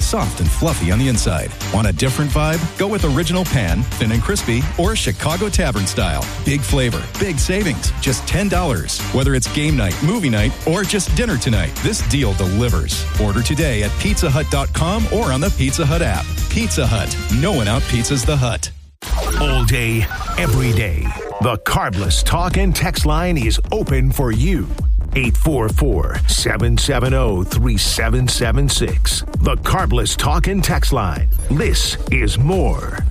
soft and fluffy on the inside. Want a different vibe? Go with Original Pan, Thin and Crispy, or Chicago Tavern Style. Big flavor, big savings, just $10. Whether it's game night, movie night, or just dinner tonight, this deal delivers. Order today at pizzahut.com or on the Pizza Hut app. Pizza Hut. No one out-pizzas the Hut. All day, every day. The Carbless Talk and Text line is open for you. 844-770-3776. The Carbless Talk and Text line. This is more.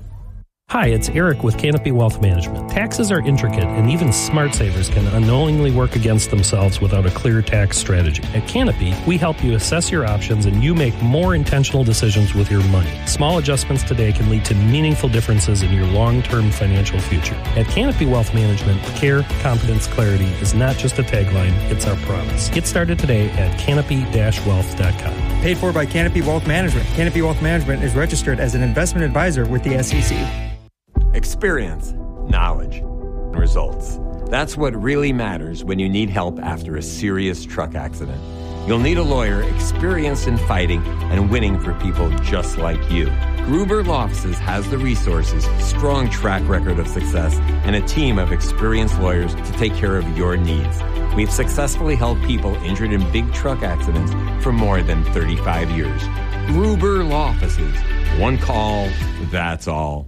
Hi, it's Eric with Canopy Wealth Management. Taxes are intricate, and even smart savers can unknowingly work against themselves without a clear tax strategy. At Canopy, we help you assess your options and you make more intentional decisions with your money. Small adjustments today can lead to meaningful differences in your long-term financial future. At Canopy Wealth Management, care, confidence, clarity is not just a tagline, it's our promise. Get started today at canopy-wealth.com. Paid for by Canopy Wealth Management. Canopy Wealth Management is registered as an investment advisor with the SEC. Experience, knowledge, results. That's what really matters when you need help after a serious truck accident. You'll need a lawyer experienced in fighting and winning for people just like you. Gruber Law Offices has the resources, strong track record of success, and a team of experienced lawyers to take care of your needs. We've successfully helped people injured in big truck accidents for more than 35 years. Gruber Law Offices. One call, that's all.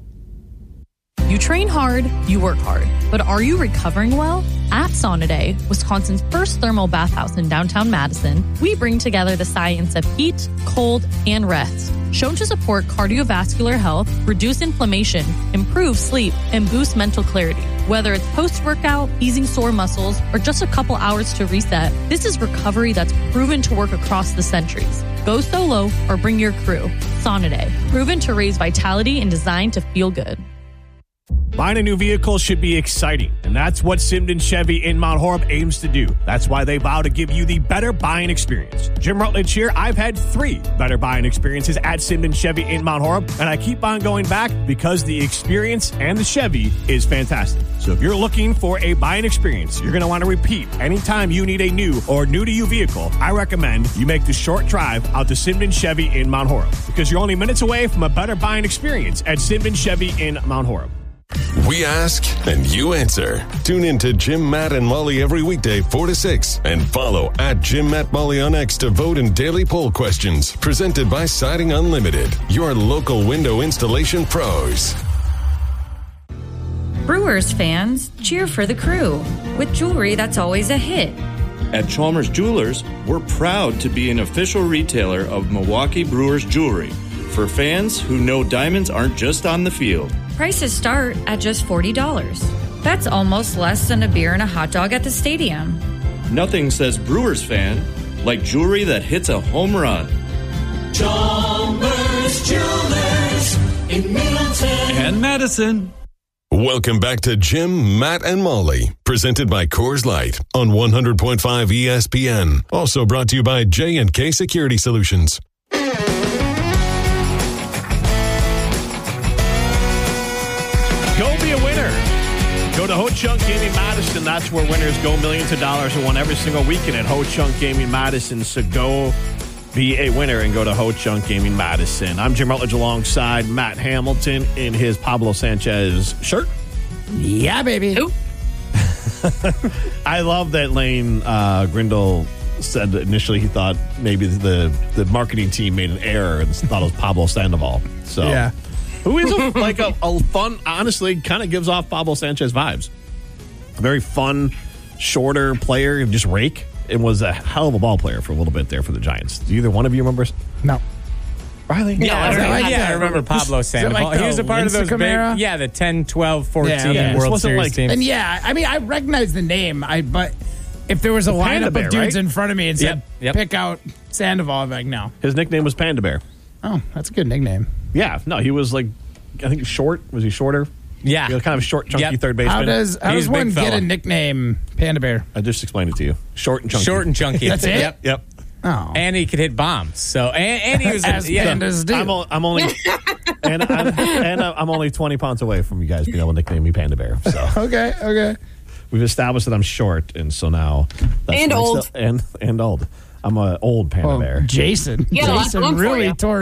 You train hard, you work hard, but are you recovering well? At Saunaday, Wisconsin's first thermal bathhouse in downtown Madison, we bring together the science of heat, cold, and rest, shown to support cardiovascular health, reduce inflammation, improve sleep, and boost mental clarity. Whether it's post-workout, easing sore muscles, or just a couple hours to reset, this is recovery that's proven to work across the centuries. Go solo or bring your crew. Saunaday, proven to raise vitality and designed to feel good. Buying a new vehicle should be exciting, and that's what Simden Chevy in Mount Horeb aims to do. That's why they vow to give you the better buying experience. Jim Rutledge here. I've had 3 better buying experiences at Simden Chevy in Mount Horeb, and I keep on going back because the experience and the Chevy is fantastic. So if you're looking for a buying experience, you're going to want to repeat anytime you need a new or new-to-you vehicle, I recommend you make the short drive out to Simden Chevy in Mount Horeb, because you're only minutes away from a better buying experience at Simden Chevy in Mount Horeb. We ask and you answer. Tune in to Jim, Matt, and Molly every weekday 4 to 6 and follow at Jim, Matt, Molly on X to vote in daily poll questions presented by Siding Unlimited, your local window installation pros. Brewers fans, cheer for the crew with jewelry that's always a hit. At Chalmers Jewelers, we're proud to be an official retailer of Milwaukee Brewers jewelry for fans who know diamonds aren't just on the field. Prices start at just $40. That's almost less than a beer and a hot dog at the stadium. Nothing says Brewers fan like jewelry that hits a home run. Chalmers Jewelers in Middleton and Madison. Welcome back to Jim, Matt, and Molly, presented by Coors Light on 100.5 ESPN. Also brought to you by J&K Security Solutions. Go be a winner. Go to Ho Chunk Gaming Madison. That's where winners go. Millions of dollars are won every single weekend at Ho Chunk Gaming Madison. So go be a winner and go to Ho Chunk Gaming Madison. I'm Jim Rutledge alongside Matt Hamilton in his Pablo Sanchez shirt. Yeah, baby. I love that Lane Grindle said that initially he thought maybe the marketing team made an error and thought it was Pablo Sandoval. So yeah. Who is a fun, honestly, kind of gives off Pablo Sanchez vibes. A very fun, shorter player, just rake, and was a hell of a ball player for a little bit there for the Giants. Do either one of you remember? No. Riley? I remember Pablo Sandoval. He was a part of those big, the 10, 12, 14 World Series teams. And I recognize the name, but if there was a lineup of dudes in front of me and said, pick out Sandoval, I'd be like, no. His nickname was Panda Bear. Oh, that's a good nickname. Yeah, no, he was I think short. Was he shorter? Yeah. He was kind of short, chunky third baseman. How does one get a nickname, Panda Bear? I just explained it to you. Short and chunky. Short and chunky. That's it? Yep. Oh. And he could hit bombs. So and he was as pandas do. I'm only I'm only 20 pounds away from you guys being able to nickname me Panda Bear. So Okay. We've established that I'm short, and so now and old. And old. I'm an old Panda Bear. Jason really tore